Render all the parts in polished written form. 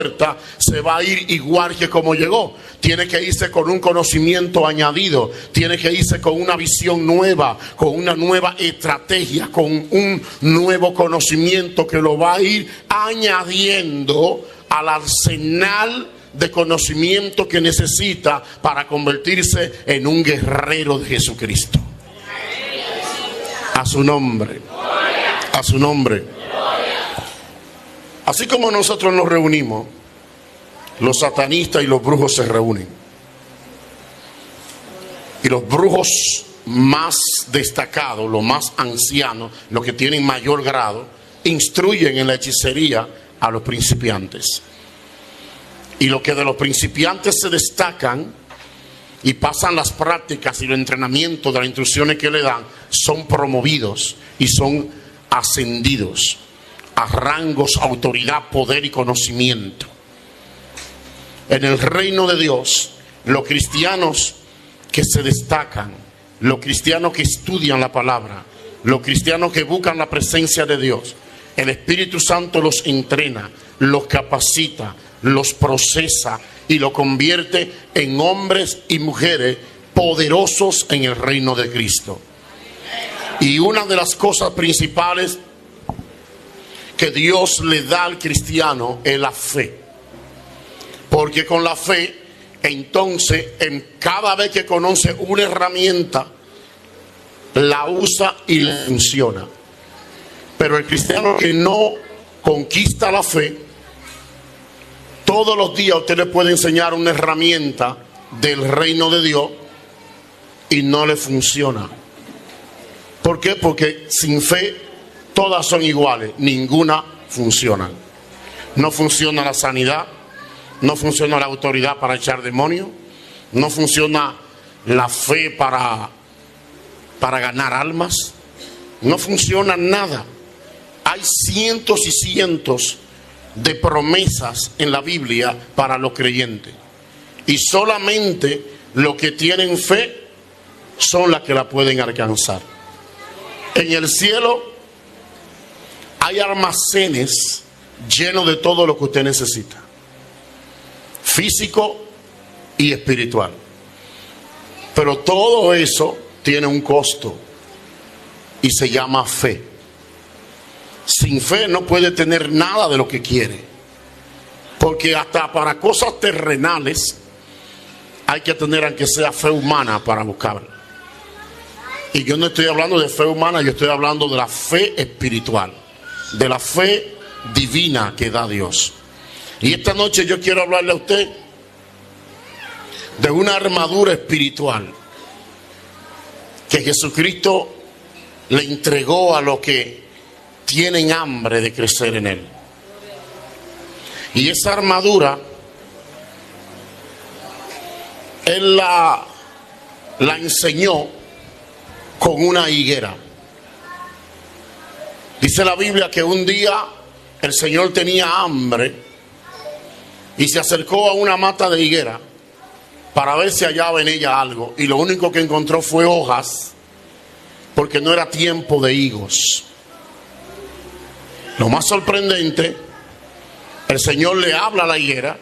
se va a ir igual que como llegó. Tiene que irse con un conocimiento añadido, tiene que irse con una visión nueva, con una nueva estrategia, con un nuevo conocimiento que lo va a ir añadiendo al arsenal de conocimiento que necesita para convertirse en un guerrero de Jesucristo. A su nombre, a su nombre. Así como nosotros nos reunimos, los satanistas y los brujos se reúnen. Y los brujos más destacados, los más ancianos, los que tienen mayor grado, instruyen en la hechicería a los principiantes. Y los que de los principiantes se destacan y pasan las prácticas y los entrenamientos de las instrucciones que le dan, son promovidos y son ascendidos a rangos, autoridad, poder y conocimiento. En el reino de Dios, los cristianos que se destacan, los cristianos que estudian la palabra, los cristianos que buscan la presencia de Dios, el Espíritu Santo los entrena, los capacita, los procesa y los convierte en hombres y mujeres poderosos en el reino de Cristo. Y una de las cosas principales que Dios le da al cristiano es la fe. Porque con la fe, entonces, en cada vez que conoce una herramienta, la usa y le funciona. Pero el cristiano que no conquista la fe, todos los días usted le puede enseñar una herramienta del reino de Dios y no le funciona. ¿Por qué? Porque sin fe todas son iguales, ninguna funciona. No funciona la sanidad, no funciona la autoridad para echar demonios, no funciona la fe para ganar almas, no funciona nada. Hay cientos y cientos de promesas en la Biblia para los creyentes, y solamente los que tienen fe son las que la pueden alcanzar. En el cielo hay almacenes llenos de todo lo que usted necesita, físico y espiritual. Pero todo eso tiene un costo y se llama fe. Sin fe no puede tener nada de lo que quiere, porque hasta para cosas terrenales hay que tener, aunque sea fe humana, para buscarla. Y yo no estoy hablando de fe humana, yo estoy hablando de la fe espiritual, de la fe divina que da Dios. Y esta noche yo quiero hablarle a usted de una armadura espiritual que Jesucristo le entregó a los que tienen hambre de crecer en Él. Y esa armadura Él la enseñó con una higuera. Dice la Biblia que un día el Señor tenía hambre y se acercó a una mata de higuera para ver si hallaba en ella algo, y lo único que encontró fue hojas, porque no era tiempo de higos. Lo más sorprendente, el Señor le habla a la higuera.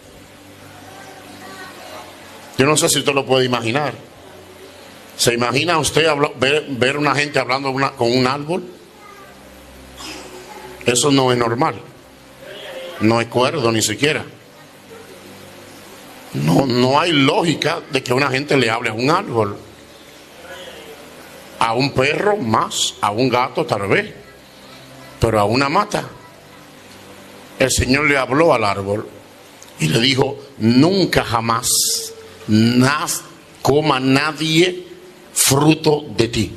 Yo no sé si usted lo puede imaginar. ¿Se imagina usted ver una gente hablando con un árbol? Eso no es normal. No es cuerdo ni siquiera. No hay lógica de que una gente le hable a un árbol. A un perro más, a un gato tal vez, pero a una mata. El Señor le habló al árbol y le dijo: nunca jamás coma nadie fruto de ti.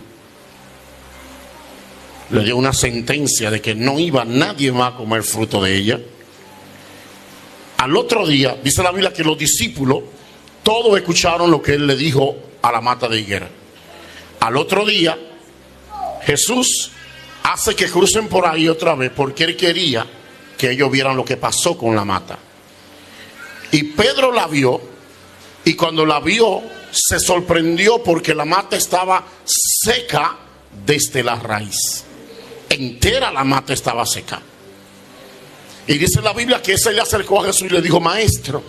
Le dio una sentencia de que no iba nadie más a comer fruto de ella. Al otro día, dice la Biblia que los discípulos todos escucharon lo que él le dijo a la mata de higuera. Al otro día, Jesús hace que crucen por ahí otra vez, porque él quería que ellos vieran lo que pasó con la mata. Y Pedro la vio, y cuando la vio se sorprendió porque la mata estaba seca desde la raíz. Entera la mata estaba seca. Y dice la Biblia que ese le acercó a Jesús y le dijo: maestro,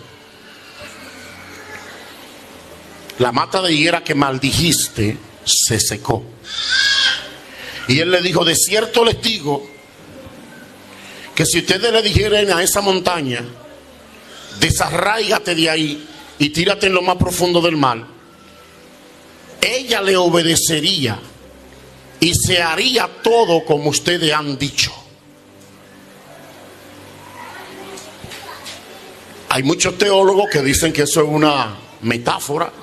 la mata de higuera que maldijiste se secó. Y él le dijo: de cierto les digo que si ustedes le dijeran a esa montaña: desarráigate de ahí y tírate en lo más profundo del mar, ella le obedecería y se haría todo como ustedes han dicho. Hay muchos teólogos que dicen que eso es una metáfora,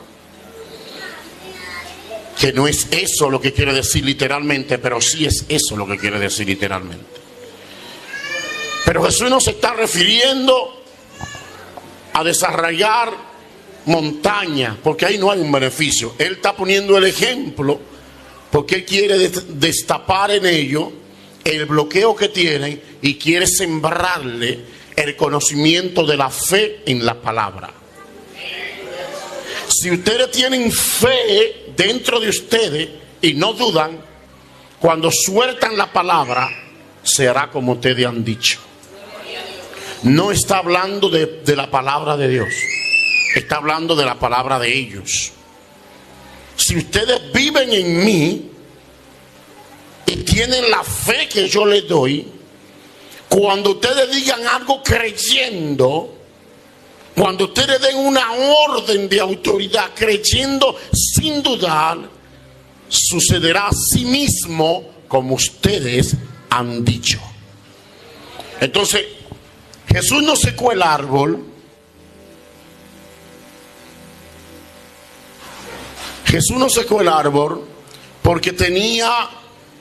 que no es eso lo que quiere decir literalmente, pero sí es eso lo que quiere decir literalmente. Pero Jesús no se está refiriendo a desarraigar montaña, porque ahí no hay un beneficio. Él está poniendo el ejemplo porque él quiere destapar en ello el bloqueo que tienen y quiere sembrarle el conocimiento de la fe en la palabra. Si ustedes tienen fe dentro de ustedes y no dudan, cuando sueltan la palabra, se hará como ustedes han dicho. No está hablando de la palabra de Dios, está hablando de la palabra de ellos. Si ustedes viven en mí y tienen la fe que yo les doy, cuando ustedes digan algo creyendo, cuando ustedes den una orden de autoridad creyendo sin dudar, sucederá a sí mismo como ustedes han dicho. Entonces, Jesús no secó el árbol. Jesús no secó el árbol porque tenía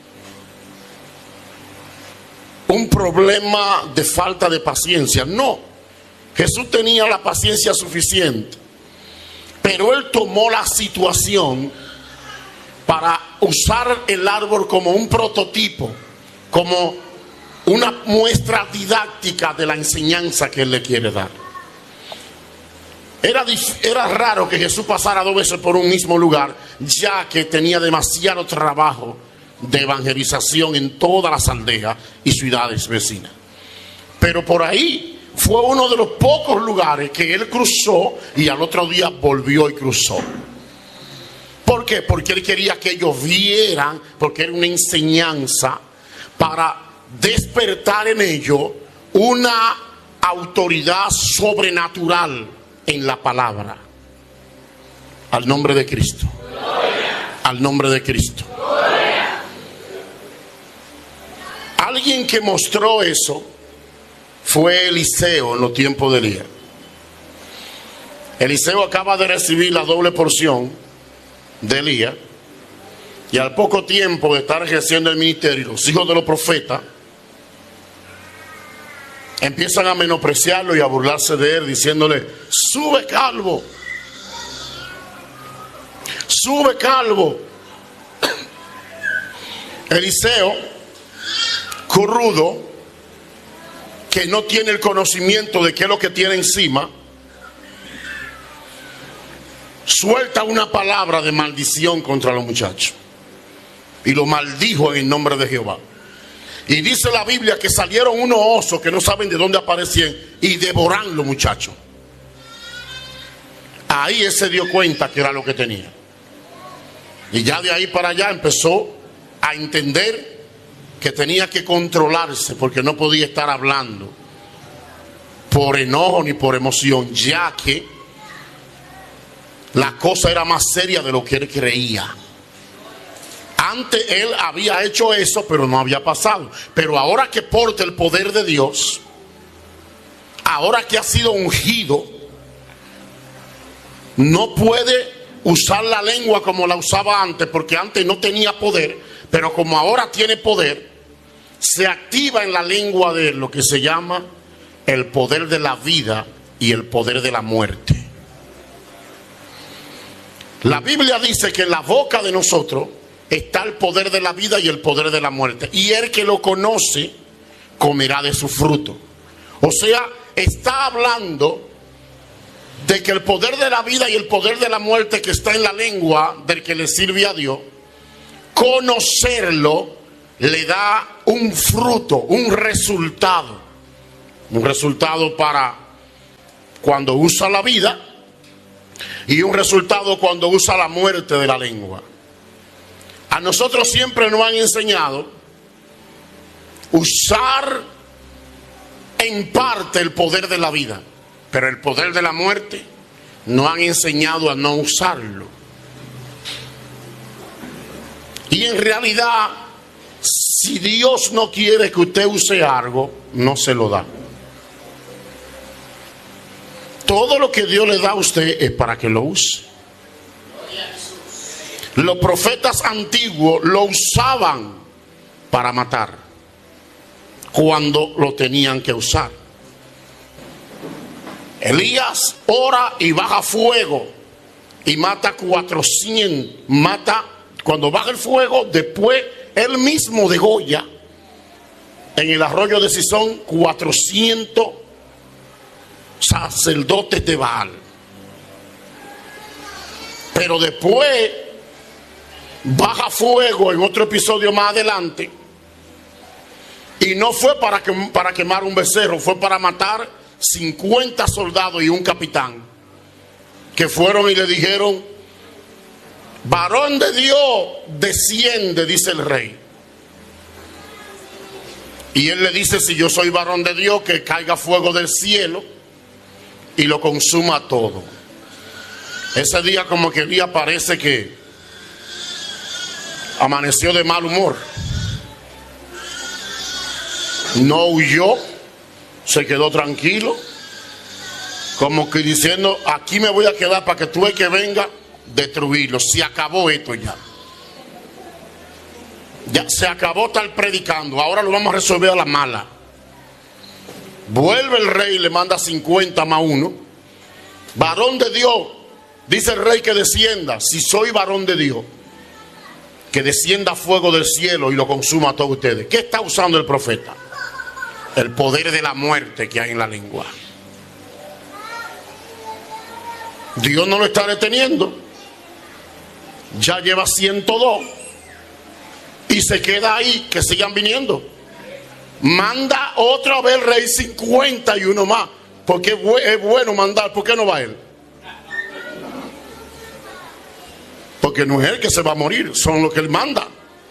un problema de falta de paciencia. No, Jesús tenía la paciencia suficiente, pero él tomó la situación para usar el árbol como un prototipo, como una muestra didáctica de la enseñanza que él le quiere dar. Era raro que Jesús pasara 2 veces por un mismo lugar, ya que tenía demasiado trabajo de evangelización en todas las aldeas y ciudades vecinas. Pero por ahí fue uno de los pocos lugares que él cruzó y al otro día volvió y cruzó. ¿Por qué? Porque él quería que ellos vieran, porque era una enseñanza para despertar en ellos una autoridad sobrenatural en la palabra. Al nombre de Cristo. Gloria. Al nombre de Cristo. Gloria. Alguien que mostró eso fue Eliseo en los tiempos de Elías. Eliseo acaba de recibir la doble porción de Elías, y al poco tiempo de estar ejerciendo el ministerio, los hijos de los profetas empiezan a menospreciarlo y a burlarse de él, diciéndole: sube calvo, sube calvo. Eliseo, corrudo, que no tiene el conocimiento de qué es lo que tiene encima, suelta una palabra de maldición contra los muchachos y lo maldijo en el nombre de Jehová. Y dice la Biblia que salieron unos osos que no saben de dónde aparecían y devoran los muchachos. Ahí él se dio cuenta que era lo que tenía, y ya de ahí para allá empezó a entender que tenía que controlarse, porque no podía estar hablando por enojo ni por emoción, ya que la cosa era más seria de lo que él creía. Antes él había hecho eso, pero no había pasado. Pero ahora que porta el poder de Dios, ahora que ha sido ungido, no puede usar la lengua como la usaba antes, porque antes no tenía poder. Pero como ahora tiene poder, se activa en la lengua de lo que se llama el poder de la vida y el poder de la muerte. La Biblia dice que en la boca de nosotros está el poder de la vida y el poder de la muerte, y el que lo conoce comerá de su fruto. O sea, está hablando de que el poder de la vida y el poder de la muerte que está en la lengua del que le sirve a Dios, conocerlo le da un fruto, un resultado. Un resultado para cuando usa la vida y un resultado cuando usa la muerte de la lengua. A nosotros siempre nos han enseñado usar en parte el poder de la vida, pero el poder de la muerte nos han enseñado a no usarlo. Y en realidad, si Dios no quiere que usted use algo, no se lo da. Todo lo que Dios le da a usted es para que lo use. Los profetas antiguos lo usaban para matar cuando lo tenían que usar. Elías ora y baja fuego y mata 400. Cuando baja el fuego, después él mismo degolla en el arroyo de Sison 400 sacerdotes de Baal. Pero después baja fuego en otro episodio más adelante, y no fue para quemar un becerro, fue para matar 50 soldados y un capitán, que fueron y le dijeron: varón de Dios, desciende, dice el rey. Y él le dice: si yo soy varón de Dios, que caiga fuego del cielo y lo consuma todo. Ese día como que Elías parece que amaneció de mal humor. No huyó, se quedó tranquilo, como que diciendo: aquí me voy a quedar para que tú el que venga destruirlo. Se acabó esto ya. Ya se acabó estar predicando. Ahora lo vamos a resolver a la mala. Vuelve el rey y le manda 50 más uno. Varón de Dios, dice el rey que descienda. Si soy varón de Dios, que descienda fuego del cielo y lo consuma a todos ustedes. ¿Qué está usando el profeta? El poder de la muerte que hay en la lengua. Dios no lo está deteniendo. Ya lleva 102 y se queda ahí, que sigan viniendo. Manda otra vez el rey 51 más, porque es bueno mandar. ¿Por qué no va él? Porque no es él que se va a morir, son los que él manda.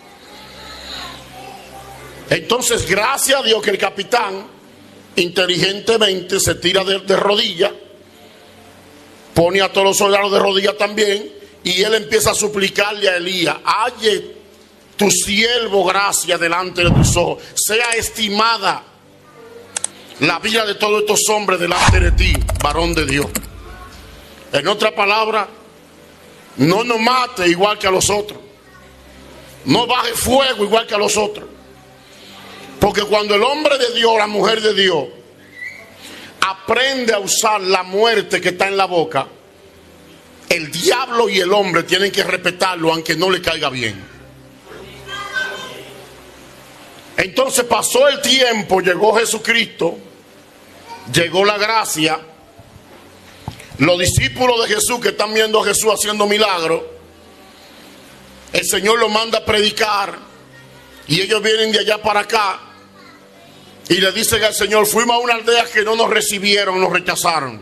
Entonces, gracias a Dios que el capitán inteligentemente se tira de rodillas, pone a todos los soldados de rodillas también, y él empieza a suplicarle a Elías: halle tu siervo gracia delante de tus ojos, sea estimada la vida de todos estos hombres delante de ti, varón de Dios. En otra palabra, no nos mate igual que a los otros, no baje fuego igual que a los otros. Porque cuando el hombre de Dios, la mujer de Dios, aprende a usar la muerte que está en la boca, el diablo y el hombre tienen que respetarlo aunque no le caiga bien. Entonces pasó el tiempo, llegó Jesucristo, llegó la gracia. Los discípulos de Jesús que están viendo a Jesús haciendo milagros, el Señor los manda a predicar, y ellos vienen de allá para acá y le dicen al Señor: fuimos a una aldea que no nos recibieron, nos rechazaron.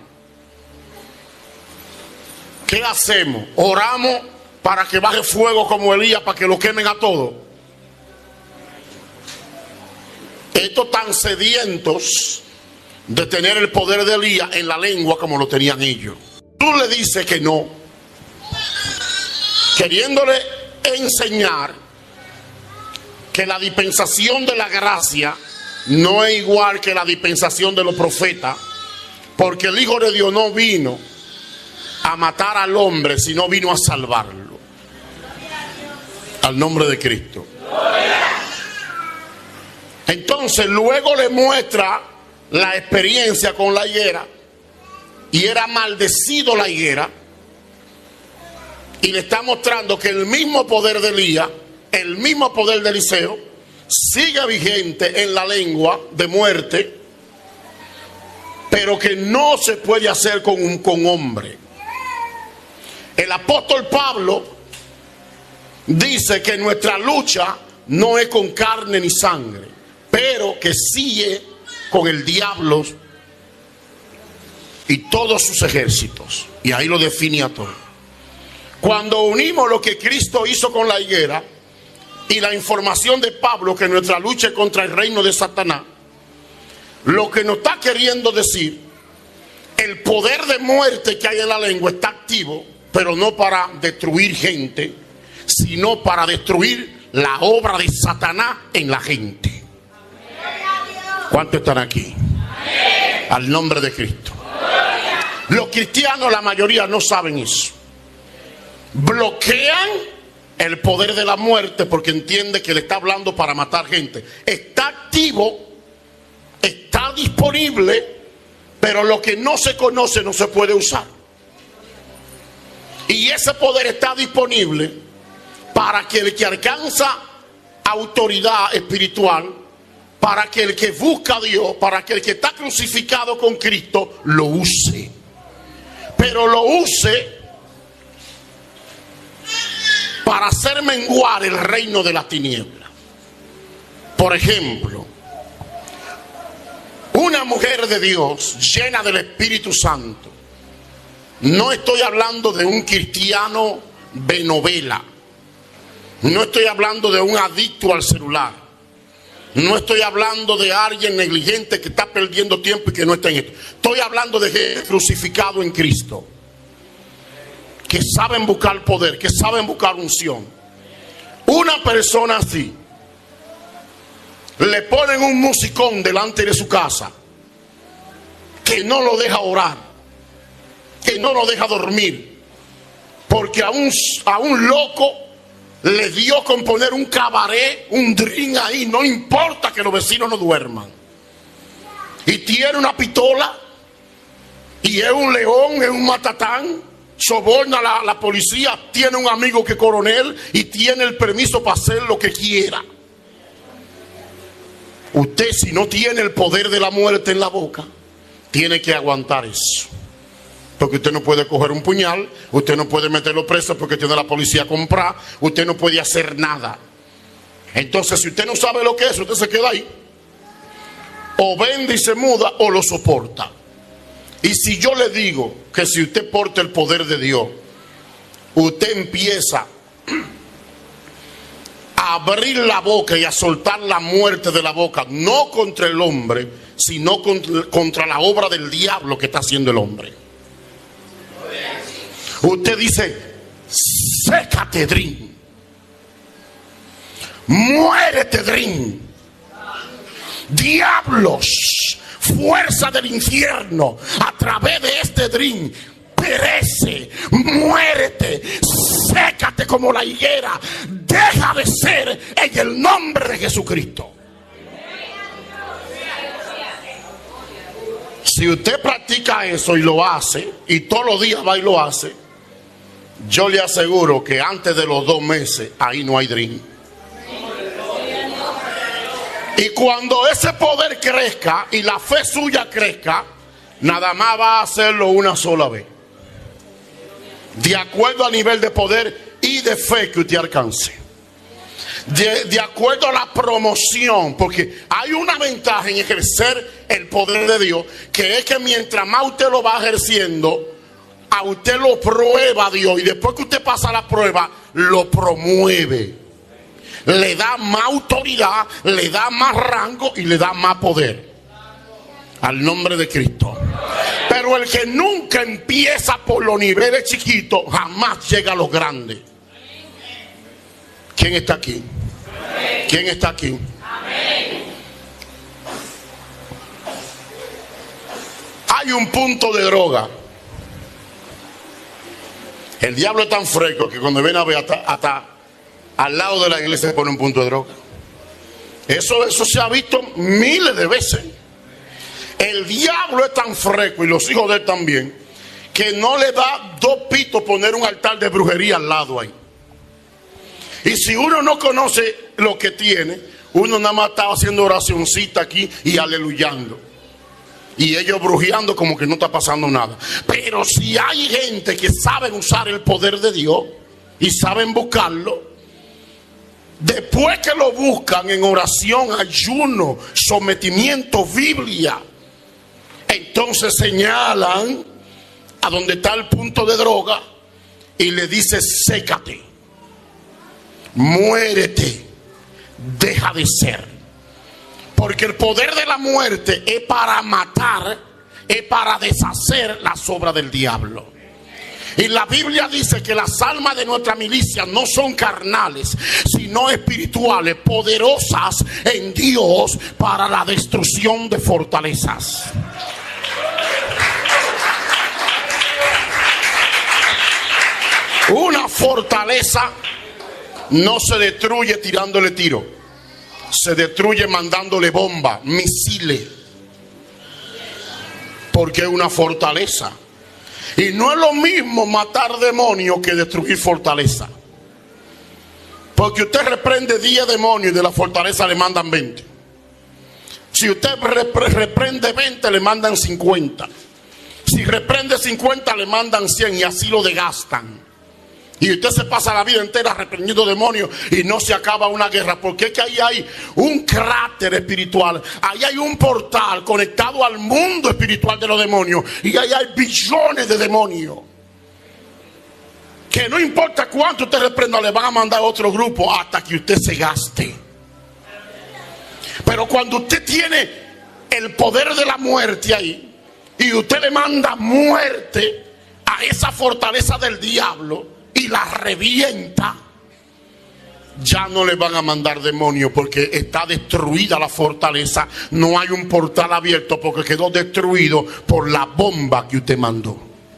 ¿Qué hacemos? ¿Oramos para que baje fuego como Elías, para que lo quemen a todos? Estos tan sedientos de tener el poder de Elías en la lengua como lo tenían ellos. Tú le dices que no, queriéndole enseñar que la dispensación de la gracia no es igual que la dispensación de los profetas, porque el Hijo de Dios no vino a matar al hombre, sino vino a salvarlo. Al nombre de Cristo. Entonces luego le muestra la experiencia con la higuera, y era maldecido la higuera, y le está mostrando que el mismo poder de Elías, el mismo poder de Eliseo, sigue vigente en la lengua de muerte, pero que no se puede hacer con hombre. El apóstol Pablo dice que nuestra lucha no es con carne ni sangre, pero que sí es con el diablo y todos sus ejércitos. Y ahí lo define a todo. Cuando unimos lo que Cristo hizo con la higuera y la información de Pablo que nuestra lucha es contra el reino de Satanás, lo que nos está queriendo decir, el poder de muerte que hay en la lengua está activo, pero no para destruir gente, sino para destruir la obra de Satanás en la gente. ¿Cuántos están aquí? Al nombre de Cristo. Los cristianos, la mayoría, no saben eso. Bloquean el poder de la muerte porque entiende que le está hablando para matar gente. Está activo, está disponible, pero lo que no se conoce no se puede usar. Y ese poder está disponible para que el que alcanza autoridad espiritual, para que el que busca a Dios, para que el que está crucificado con Cristo lo use. Pero lo use para hacer menguar el reino de las tinieblas. Por ejemplo, una mujer de Dios llena del Espíritu Santo. No estoy hablando de un cristiano de novela. No estoy hablando de un adicto al celular. No estoy hablando de alguien negligente que está perdiendo tiempo y que no está en esto. Estoy hablando de gente crucificado en Cristo, que saben buscar poder, que saben buscar unción. Una persona así, le ponen un musicón delante de su casa que no lo deja orar, que no lo deja dormir, porque a un loco le dio con poner un cabaret, un drink ahí, no importa que los vecinos no duerman. Y tiene una pistola, y es un león, es un matatán, soborna a la policía, tiene un amigo que es coronel y tiene el permiso para hacer lo que quiera. Usted, si no tiene el poder de la muerte en la boca, tiene que aguantar eso. Porque usted no puede coger un puñal, usted no puede meterlo preso porque tiene la policía a comprar, usted no puede hacer nada. Entonces, si usted no sabe lo que es, usted se queda ahí. O vende y se muda, o lo soporta. Y si yo le digo que si usted porta el poder de Dios, usted empieza a abrir la boca y a soltar la muerte de la boca, no contra el hombre, sino contra la obra del diablo que está haciendo el hombre. Usted dice: sécate, Drin. Muérete, Drin. Diablos, fuerza del infierno, a través de este Drin, perece, muérete, sécate como la higuera, deja de ser en el nombre de Jesucristo. Si usted practica eso y lo hace, y todos los días va y lo hace, yo le aseguro que antes de los 2 meses ahí no hay Drin. Y cuando ese poder crezca y la fe suya crezca, nada más va a hacerlo una sola vez, de acuerdo al nivel de poder y de fe que usted alcance, de acuerdo a la promoción. Porque hay una ventaja en ejercer el poder de Dios, que es que mientras más usted lo va ejerciendo, a usted lo prueba Dios, y después que usted pasa la prueba, lo promueve, le da más autoridad, le da más rango y le da más poder. Al nombre de Cristo. Pero el que nunca empieza por los niveles chiquitos, jamás llega a los grandes. ¿Quién está aquí? ¿Quién está aquí? Hay un punto de droga. El diablo es tan fresco que cuando viene a ver hasta al lado de la iglesia se pone un punto de droga. Eso se ha visto miles de veces. El diablo es tan fresco, y los hijos de él también, que no le da 2 pitos poner un altar de brujería al lado ahí. Y si uno no conoce lo que tiene, uno nada más está haciendo oracioncita aquí y aleluyando, y ellos brujeando como que no está pasando nada. Pero si hay gente que sabe usar el poder de Dios y saben buscarlo, después que lo buscan en oración, ayuno, sometimiento, Biblia, entonces señalan a donde está el punto de droga y le dice: sécate, muérete, deja de ser. Porque el poder de la muerte es para matar, es para deshacer las obras del diablo. Y la Biblia dice que las almas de nuestra milicia no son carnales, sino espirituales, poderosas en Dios para la destrucción de fortalezas. Una fortaleza no se destruye tirándole tiro, se destruye mandándole bombas, misiles, porque es una fortaleza. Y no es lo mismo matar demonios que destruir fortaleza. Porque usted reprende 10 demonios y de la fortaleza le mandan 20. Si usted reprende 20, le mandan 50. Si reprende 50, le mandan 100 y así lo desgastan. Y usted se pasa la vida entera reprendiendo demonios y no se acaba una guerra. Porque es que ahí hay un cráter espiritual. Ahí hay un portal conectado al mundo espiritual de los demonios. Y ahí hay billones de demonios. Que no importa cuánto usted reprenda, le van a mandar otro grupo hasta que usted se gaste. Pero cuando usted tiene el poder de la muerte ahí, y usted le manda muerte a esa fortaleza del diablo y la revienta, ya no le van a mandar demonios, porque está destruida la fortaleza. No hay un portal abierto porque quedó destruido por la bomba que usted mandó.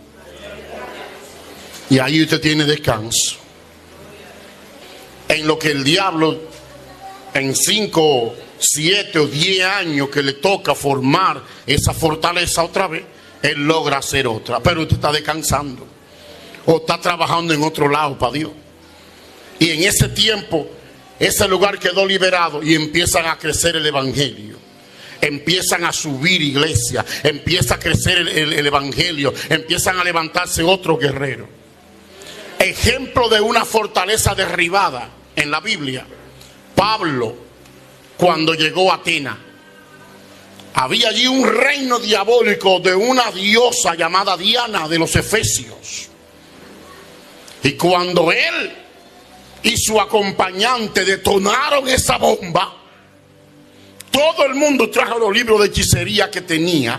Y ahí usted tiene descanso. En lo que el diablo, en 5, 7 o 10 años que le toca formar esa fortaleza otra vez, él logra hacer otra. Pero usted está descansando o está trabajando en otro lado para Dios. Y en ese tiempo ese lugar quedó liberado y empiezan a crecer el evangelio. Empiezan a subir iglesias, empieza a crecer el evangelio, empiezan a levantarse otros guerreros. Ejemplo de una fortaleza derribada en la Biblia: Pablo, cuando llegó a Atenas, había allí un reino diabólico de una diosa llamada Diana de los Efesios. Y cuando él y su acompañante detonaron esa bomba, todo el mundo trajo los libros de hechicería que tenía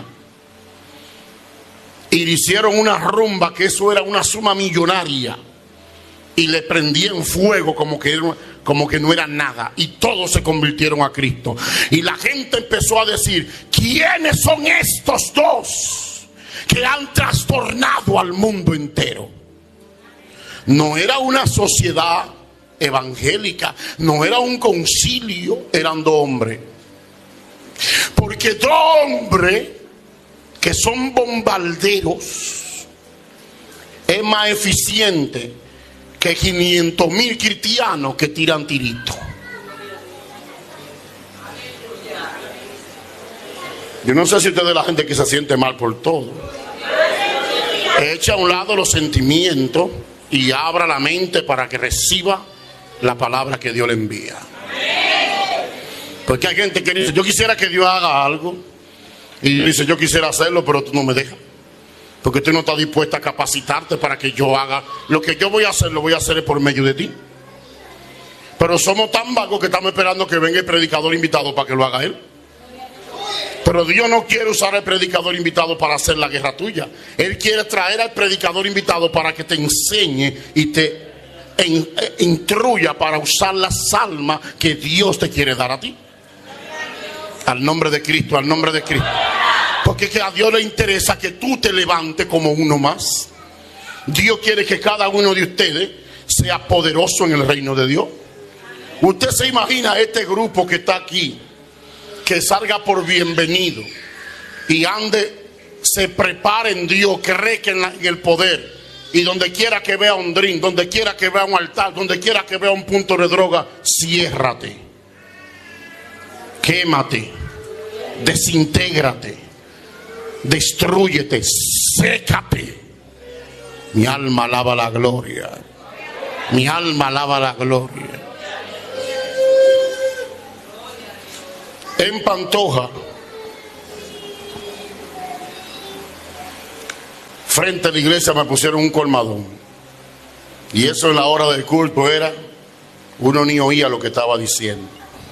y le hicieron una rumba, que eso era una suma millonaria, y le prendían fuego como que no era nada, y todos se convirtieron a Cristo. Y la gente empezó a decir: ¿quiénes son estos dos que han trastornado al mundo entero? No era una sociedad evangélica, no era un concilio, eran 2 hombres. Porque 2 hombres que son bombarderos es más eficiente que 500,000 cristianos que tiran tiritos. Yo no sé si usted es de la gente que se siente mal por todo. Echa a un lado los sentimientos y abra la mente para que reciba la palabra que Dios le envía. Porque hay gente que dice: yo quisiera que Dios haga algo, y dice: yo quisiera hacerlo, pero tú no me dejas, porque tú no estás dispuesta a capacitarte para que yo haga lo que yo voy a hacer. Lo voy a hacer por medio de ti. Pero somos tan vagos que estamos esperando que venga el predicador invitado para que lo haga él. Pero Dios no quiere usar al predicador invitado para hacer la guerra tuya. Él quiere traer al predicador invitado para que te enseñe y te instruya para usar las almas que Dios te quiere dar a ti. Al nombre de Cristo, al nombre de Cristo. Porque que a Dios le interesa que tú te levantes como uno más. Dios quiere que cada uno de ustedes sea poderoso en el reino de Dios. Usted se imagina este grupo que está aquí, que salga por bienvenido y ande, se prepare en Dios, cree que en el poder, y donde quiera que vea un drink, donde quiera que vea un altar, donde quiera que vea un punto de droga, ciérrate, quémate, desintégrate, destrúyete, sécate. Mi alma alaba la gloria, mi alma alaba la gloria. En Pantoja, frente a la iglesia, me pusieron un colmadón. Y eso en la hora del culto era, uno ni oía lo que estaba diciendo.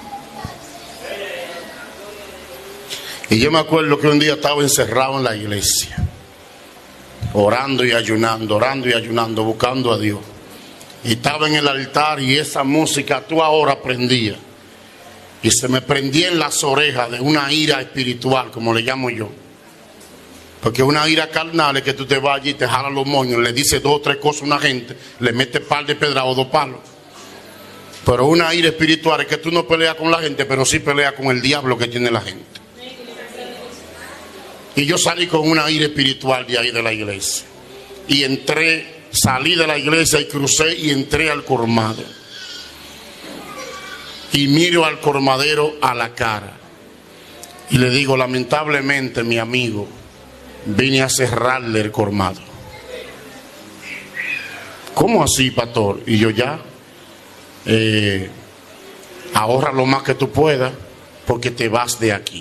Y yo me acuerdo que un día estaba encerrado en la iglesia, orando y ayunando, buscando a Dios. Y estaba en el altar y esa música tú ahora prendía. Y se me prendía en las orejas de una ira espiritual, como le llamo yo. Porque una ira carnal es que tú te vayas y te jalas los moños, le dices 2 o 3 cosas a una gente, le metes par de pedras o 2 palos. Pero una ira espiritual es que tú no peleas con la gente, pero sí peleas con el diablo que tiene la gente. Y yo salí con una ira espiritual de ahí de la iglesia. Y salí de la iglesia y crucé y entré al colmado. Y miro al colmadero a la cara. Y le digo, lamentablemente, mi amigo, vine a cerrarle el colmado. ¿Cómo así, pastor? Y yo ya, ahorra lo más que tú puedas, porque te vas de aquí.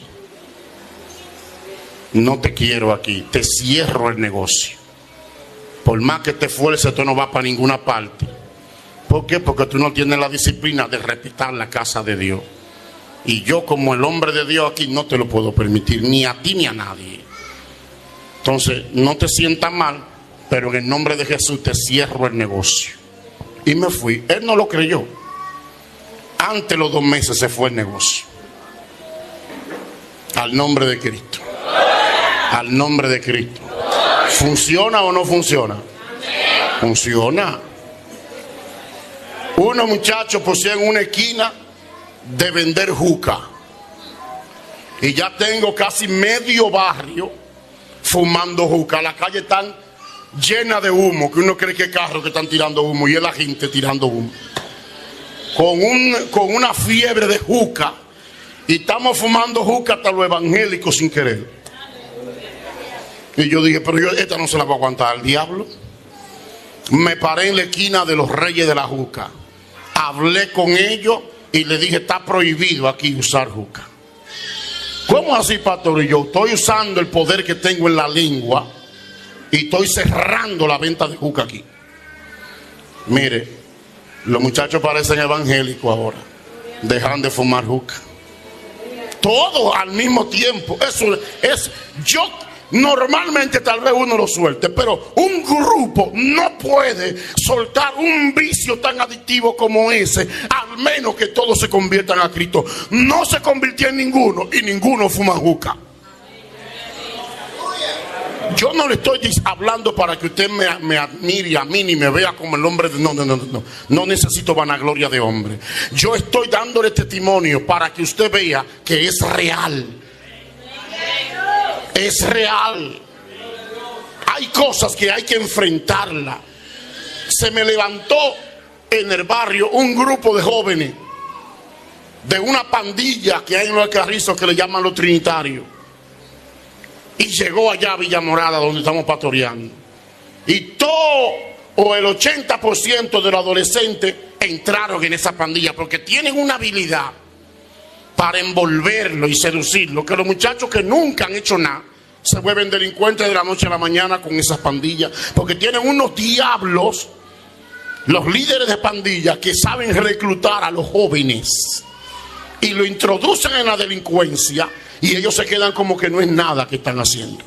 No te quiero aquí, te cierro el negocio. Por más que te esfuerces, tú no vas para ninguna parte. ¿Por qué? Porque tú no tienes la disciplina de respetar la casa de Dios. Y yo, como el hombre de Dios aquí, no te lo puedo permitir, ni a ti ni a nadie. Entonces, no te sientas mal, pero en el nombre de Jesús te cierro el negocio. Y me fui. Él no lo creyó. Antes de los 2 meses se fue el negocio. Al nombre de Cristo. Al nombre de Cristo. ¿Funciona o no funciona? Funciona. Unos muchachos pusieron una esquina de vender juca. Y ya tengo casi medio barrio fumando juca. La calle está llena de humo, que uno cree que es carros que están tirando humo y es la gente tirando humo. Con una fiebre de juca. Y estamos fumando juca hasta los evangélicos sin querer. Y yo dije, pero esta no se la va a aguantar al diablo. Me paré en la esquina de los Reyes de la Juca. Hablé con ellos y le dije, está prohibido aquí usar juca. ¿Cómo así, pastor? Y yo estoy usando el poder que tengo en la lengua y estoy cerrando la venta de juca aquí. Mire, los muchachos parecen evangélicos ahora. Dejan de fumar juca. Todo al mismo tiempo. Eso es, normalmente tal vez uno lo suelte, pero un grupo no puede soltar un vicio tan adictivo como ese, al menos que todos se conviertan a Cristo. No se convirtió en ninguno y ninguno fuma juca. Yo no le estoy hablando para que usted me admire a mí ni me vea como el hombre de... No. No necesito vanagloria de hombre. Yo estoy dándole testimonio para que usted vea que es real. Es real. Hay cosas que hay que enfrentarla. Se me levantó en el barrio un grupo de jóvenes de una pandilla que hay en los Carrizos que le llaman los Trinitarios. Y llegó allá a Villa Morada, donde estamos pastoreando. Y todo o el 80% de los adolescentes entraron en esa pandilla porque tienen una habilidad para envolverlo y seducirlo, que los muchachos que nunca han hecho nada se vuelven delincuentes de la noche a la mañana con esas pandillas, porque tienen unos diablos, los líderes de pandillas, que saben reclutar a los jóvenes y lo introducen en la delincuencia y ellos se quedan como que no es nada que están haciendo.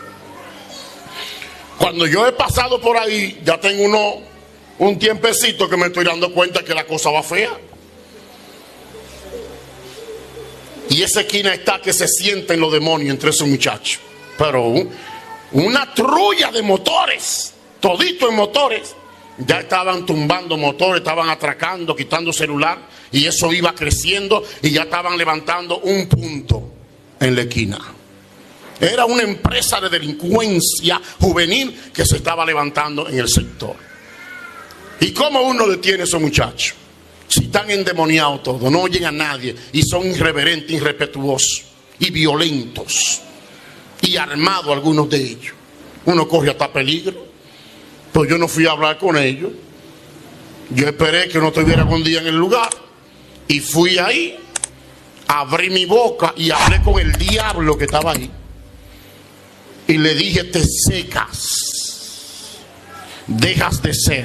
Cuando yo he pasado por ahí, ya tengo un tiempecito que me estoy dando cuenta que la cosa va fea. Y esa esquina está que se sienten los demonios entre esos muchachos. Pero una trulla de motores, todito en motores, ya estaban tumbando motores, estaban atracando, quitando celular, y eso iba creciendo y ya estaban levantando un punto en la esquina. Era una empresa de delincuencia juvenil que se estaba levantando en el sector. ¿Y cómo uno detiene a esos muchachos? Si están endemoniados todos, no oyen a nadie y son irreverentes, irrespetuosos y violentos y armados algunos de ellos. Uno corre hasta peligro. Pues yo no fui a hablar con ellos. Yo esperé que no estuviera un día en el lugar y fui ahí abrí mi boca y hablé con el diablo que estaba ahí. Y le dije, te secas, dejas de ser,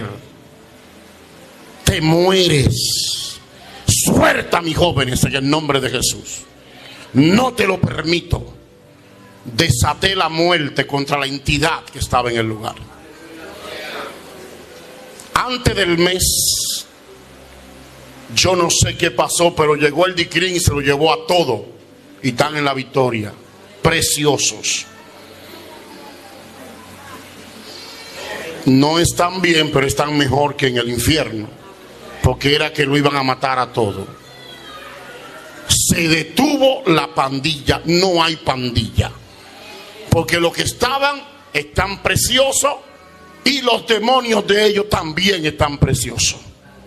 te mueres. Suelta, mis jóvenes, en el nombre de Jesús. No te lo permito. Desaté la muerte contra la entidad que estaba en el lugar. Antes del mes, yo no sé qué pasó, pero llegó el Dicrin y se lo llevó a todo. Y están en la victoria, preciosos. No están bien, pero están mejor que en el infierno, porque era que lo iban a matar a todo. Se detuvo la pandilla, no hay pandilla, porque los que estaban están preciosos y los demonios de ellos también están preciosos.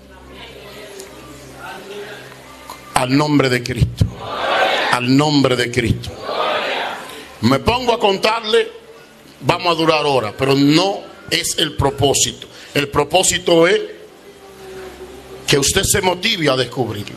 Al nombre de Cristo, al nombre de Cristo. Me pongo a contarle, vamos a durar horas, pero no es el propósito. El propósito es que usted se motive a descubrirlo.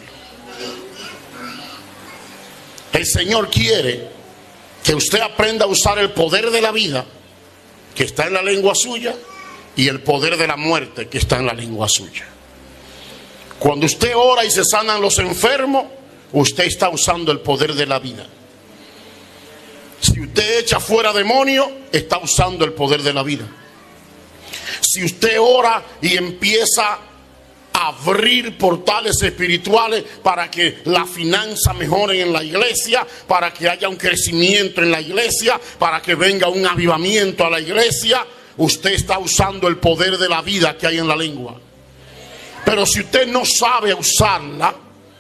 El Señor quiere que usted aprenda a usar el poder de la vida que está en la lengua suya y el poder de la muerte que está en la lengua suya. Cuando usted ora y se sanan los enfermos, usted está usando el poder de la vida. Si usted echa fuera demonios, está usando el poder de la vida. Si usted ora y empieza a abrir portales espirituales para que la finanza mejore en la iglesia, para que haya un crecimiento en la iglesia, para que venga un avivamiento a la iglesia, usted está usando el poder de la vida que hay en la lengua. Pero si usted no sabe usarla,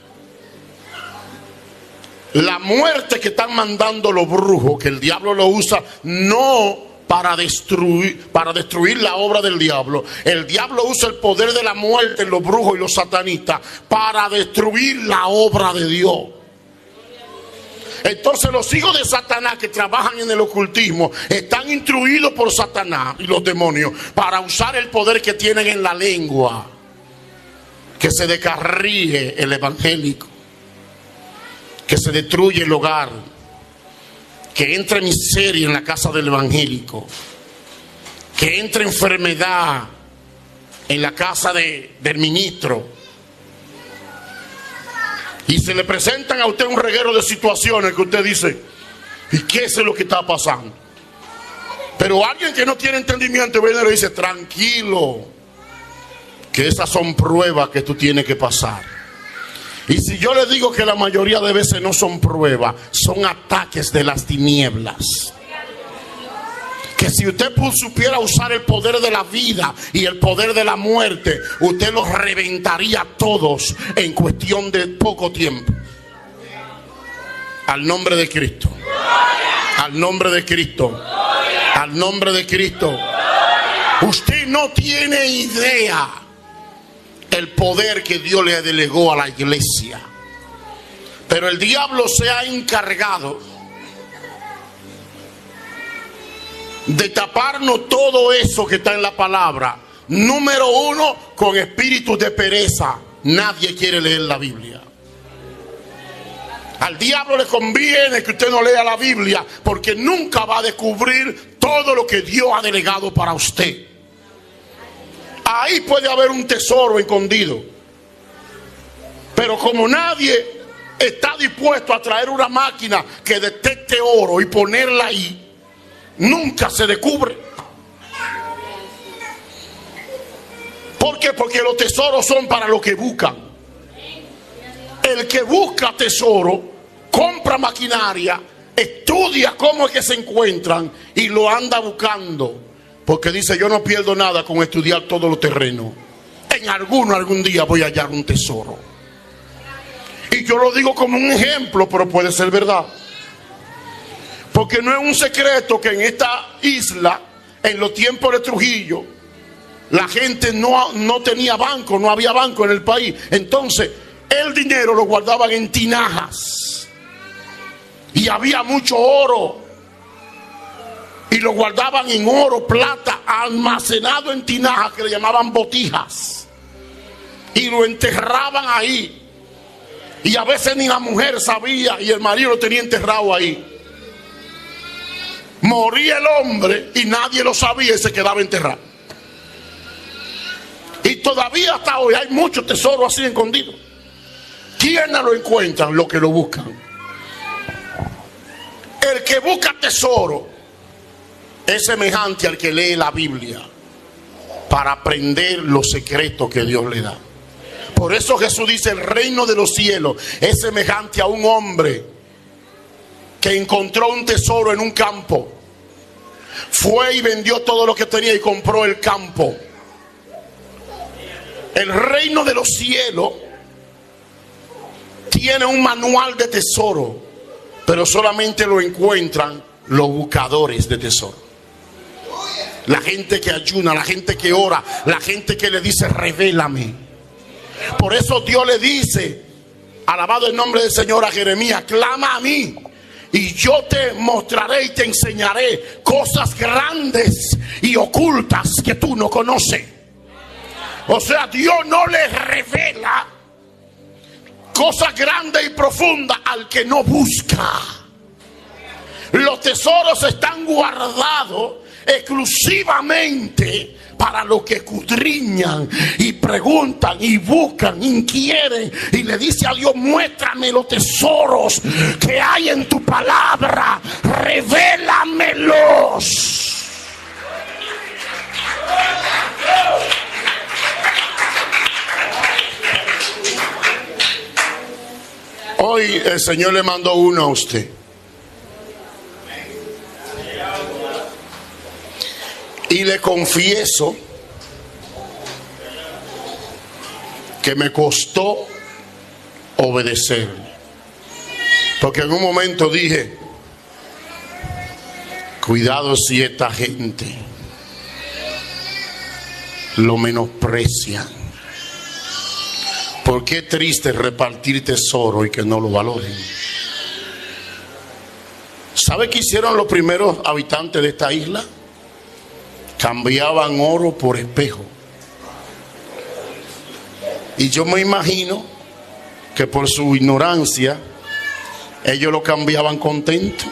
la muerte que están mandando los brujos, que el diablo lo usa no para destruir la obra del diablo. El diablo usa el poder de la muerte en los brujos y los satanistas para destruir la obra de Dios. Entonces los hijos de Satanás que trabajan en el ocultismo están instruidos por Satanás y los demonios para usar el poder que tienen en la lengua, que se descarríe el evangélico, que se destruye el hogar, que entre miseria en la casa del evangélico, que entre enfermedad en la casa del ministro. Y se le presentan a usted un reguero de situaciones que usted dice, ¿y qué es lo que está pasando? Pero alguien que no tiene entendimiento viene y le dice, tranquilo, que esas son pruebas que tú tienes que pasar. Y si yo le digo que la mayoría de veces no son pruebas, son ataques de las tinieblas. Que si usted supiera usar el poder de la vida y el poder de la muerte, usted los reventaría a todos en cuestión de poco tiempo. Al nombre de Cristo. Al nombre de Cristo. Al nombre de Cristo. Usted no tiene idea el poder que Dios le delegó a la iglesia. Pero el diablo se ha encargado de taparnos todo eso que está en la palabra. Número uno, con espíritus de pereza. Nadie quiere leer la Biblia. Al diablo le conviene que usted no lea la Biblia, porque nunca va a descubrir todo lo que Dios ha delegado para usted. Ahí puede haber un tesoro escondido. Pero como nadie está dispuesto a traer una máquina que detecte oro y ponerla ahí, nunca se descubre. ¿Por qué? Porque los tesoros son para los que buscan. El que busca tesoro, compra maquinaria, estudia cómo es que se encuentran y lo anda buscando. Porque dice, yo no pierdo nada con estudiar todos los terrenos. En algún día voy a hallar un tesoro. Y yo lo digo como un ejemplo, pero puede ser verdad. Porque no es un secreto que en esta isla, en los tiempos de Trujillo, la gente no tenía banco, no había banco en el país. Entonces, el dinero lo guardaban en tinajas. Y había mucho oro. Y lo guardaban en oro, plata, almacenado en tinajas que le llamaban botijas. Y lo enterraban ahí. Y a veces ni la mujer sabía y el marido lo tenía enterrado ahí. Moría el hombre y nadie lo sabía y se quedaba enterrado. Y todavía hasta hoy hay muchos tesoros así escondidos. ¿Quiénes lo encuentran? Los que lo buscan. El que busca tesoro es semejante al que lee la Biblia para aprender los secretos que Dios le da. Por eso Jesús dice: el reino de los cielos es semejante a un hombre que encontró un tesoro en un campo. Fue y vendió todo lo que tenía y compró el campo. El reino de los cielos tiene un manual de tesoro, pero solamente lo encuentran los buscadores de tesoro. La gente que ayuna, la gente que ora, la gente que le dice: revélame. Por eso Dios le dice, alabado el nombre del Señor, a Jeremías: clama a mí y yo te mostraré y te enseñaré cosas grandes y ocultas que tú no conoces. O sea, Dios no le revela cosas grandes y profundas al que no busca. Los tesoros están guardados exclusivamente para los que escudriñan y preguntan y buscan, inquieren y le dice a Dios: muéstrame los tesoros que hay en tu palabra, revélamelos. Hoy el Señor le mandó uno a usted. Y le confieso que me costó obedecer. Porque en un momento dije: cuidado si esta gente lo menosprecia. Porque es triste repartir tesoro y que no lo valoren. ¿Sabe qué hicieron los primeros habitantes de esta isla? Cambiaban oro por espejo. Y yo me imagino que por su ignorancia ellos lo cambiaban contento.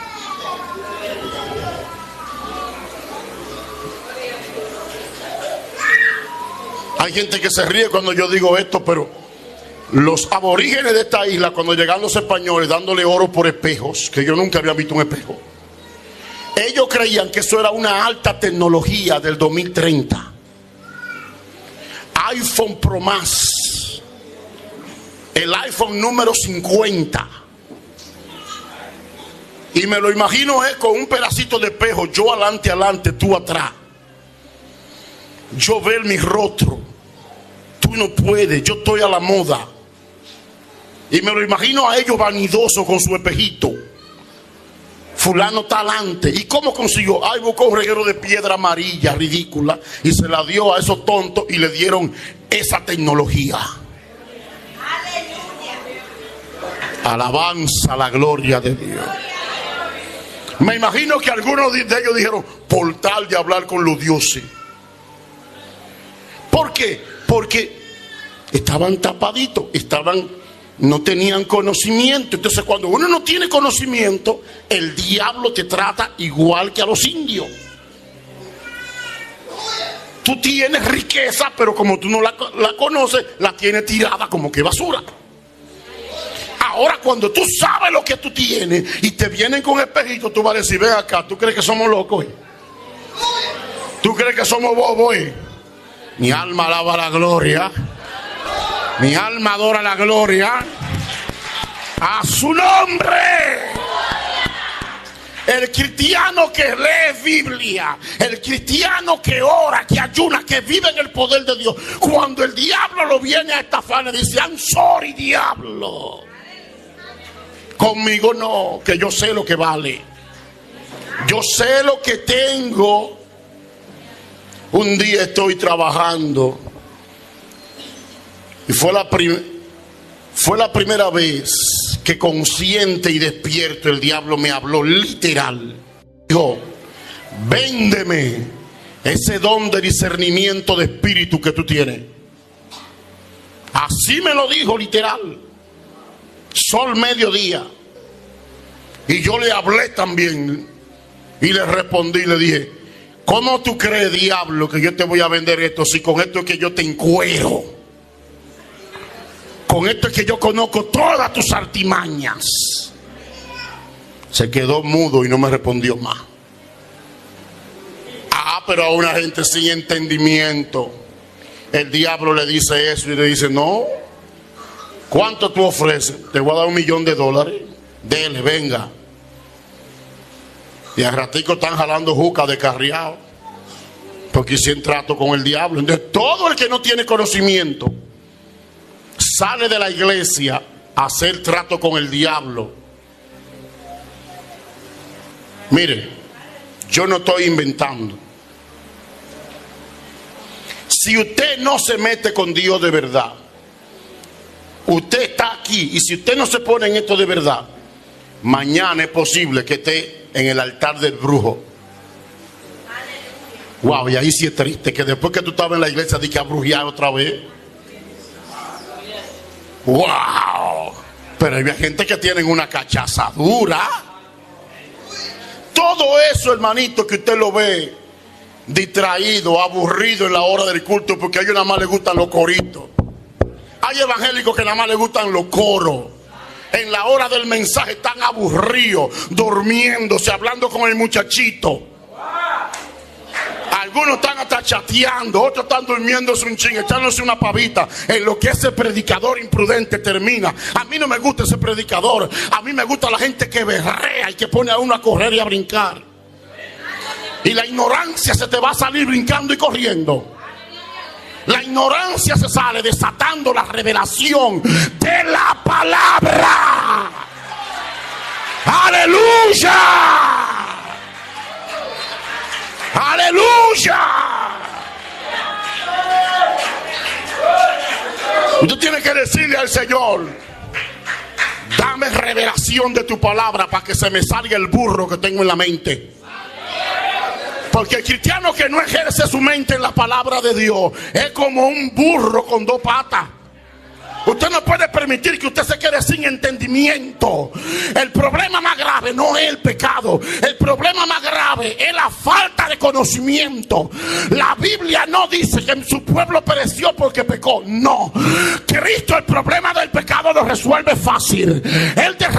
Hay gente que se ríe cuando yo digo esto, pero los aborígenes de esta isla, cuando llegaron los españoles dándole oro por espejos, que yo nunca había visto un espejo, ellos creían que eso era una alta tecnología del 2030. iPhone Pro Max, el iPhone número 50. Y me lo imagino con un pedacito de espejo, yo adelante, tú atrás. Yo ver mi rostro, tú no puedes, yo estoy a la moda. Y me lo imagino a ellos vanidosos con su espejito. Fulano está adelante. ¿Y cómo consiguió? Ay, buscó un reguero de piedra amarilla ridícula y se la dio a esos tontos y le dieron esa tecnología. Alabanza a la gloria de Dios. Me imagino que algunos de ellos dijeron: por tal de hablar con los dioses. ¿Por qué? Porque estaban tapaditos, no tenían conocimiento. Entonces, cuando uno no tiene conocimiento, el diablo te trata igual que a los indios. Tú tienes riqueza, pero como tú no la conoces, la tienes tirada como que basura. Ahora, cuando tú sabes lo que tú tienes y te vienen con espejito, tú vas a decir: ven acá, ¿tú crees que somos locos? ¿Tú crees que somos bobos? Mi alma alaba la gloria. Mi alma adora la gloria a su nombre. El cristiano que lee Biblia, el cristiano que ora, que ayuna, que vive en el poder de Dios, cuando el diablo lo viene a estafar, le dice: I'm sorry, diablo. Conmigo no, que yo sé lo que vale. Yo sé lo que tengo. Un día estoy trabajando y fue la primera vez que consciente y despierto el diablo me habló literal. Dijo: véndeme ese don de discernimiento de espíritu que tú tienes. Así me lo dijo literal. sol mediodía. Y yo le hablé también y le respondí, le dije: ¿cómo tú crees, diablo, que yo te voy a vender esto si con esto es que yo te encuero? Con esto es que yo conozco todas tus artimañas. Se quedó mudo y no me respondió más. Pero a una gente sin entendimiento, el diablo le dice eso y le dice: no, ¿cuánto tú ofreces? Te voy a dar $1,000,000. Dele, venga. Y al ratico están jalando juca de carriado, porque hicieron trato con el diablo. Entonces todo el que no tiene conocimiento sale de la iglesia a hacer trato con el diablo. Mire, yo no estoy inventando. Si usted no se mete con Dios de verdad, usted está aquí, y si usted no se pone en esto de verdad, mañana es posible que esté en el altar del brujo. Wow, y ahí sí es triste, que después que tú estabas en la iglesia di que a brujear otra vez. Wow, pero hay gente que tienen una cachazadura. Todo eso, hermanito, que usted lo ve distraído, aburrido en la hora del culto, porque a ellos nada más les gustan los coritos. Hay evangélicos que nada más les gustan los coros. En la hora del mensaje están aburridos, durmiéndose, hablando con el muchachito. Algunos están hasta chateando, otros están durmiéndose un ching, echándose una pavita, en lo que ese predicador imprudente termina. A mí no me gusta ese predicador. A mí me gusta la gente que berrea y que pone a uno a correr y a brincar. Y la ignorancia se te va a salir brincando y corriendo. La ignorancia se sale desatando la revelación de la palabra. ¡Aleluya! ¡Aleluya! Usted tiene que decirle al Señor: dame revelación de tu palabra para que se me salga el burro que tengo en la mente. Porque el cristiano que no ejerce su mente en la palabra de Dios es como un burro con 2 patas. Usted no puede permitir que usted se quede sin entendimiento. El problema más grave no es el pecado. El problema más grave es la falta de conocimiento. La Biblia no dice que su pueblo pereció porque pecó. No. Cristo el problema del pecado lo resuelve fácil. Él te